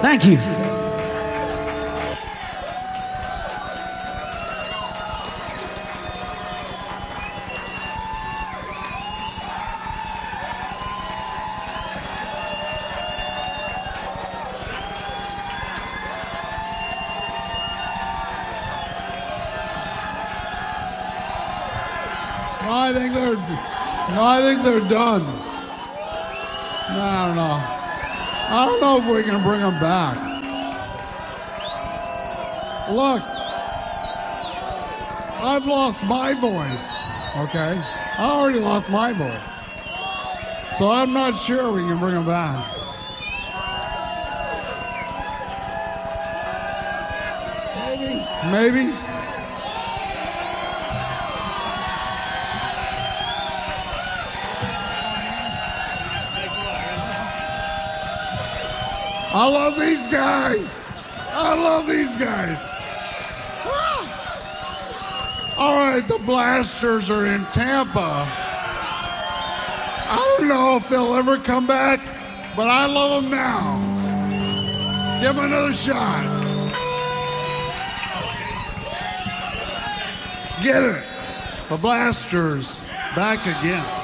Thank you. I think they're done. I don't know. I don't know if we can bring them back. Look, I've lost my voice, okay? I already lost my voice. So I'm not sure we can bring them back. Maybe? I love these guys. I love these guys. Ah. All right, the Blasters are in Tampa. I don't know if they'll ever come back, but I love them now. Give them another shot. Get it. The Blasters back again.